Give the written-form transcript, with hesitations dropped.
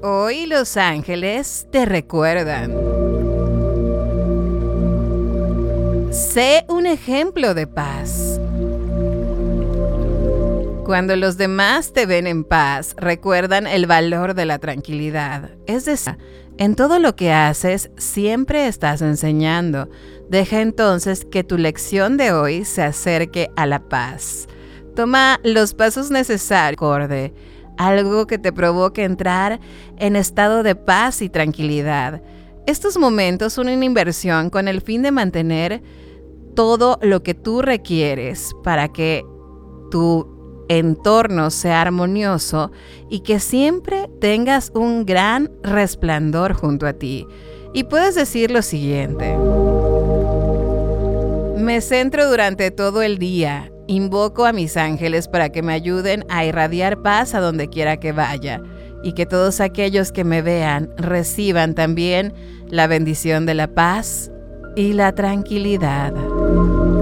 Hoy los ángeles te recuerdan. Sé un ejemplo de paz. Cuando los demás te ven en paz, recuerdan el valor de la tranquilidad. Es decir, en todo lo que haces, siempre estás enseñando. Deja entonces que tu lección de hoy se acerque a la paz. Toma los pasos necesarios, acorde, algo que te provoque entrar en estado de paz y tranquilidad. Estos momentos son una inversión con el fin de mantener todo lo que tú requieres para que tu entorno sea armonioso y que siempre tengas un gran resplandor junto a ti. Y puedes decir lo siguiente: me centro durante todo el día. Invoco a mis ángeles para que me ayuden a irradiar paz a donde quiera que vaya, y que todos aquellos que me vean reciban también la bendición de la paz y la tranquilidad.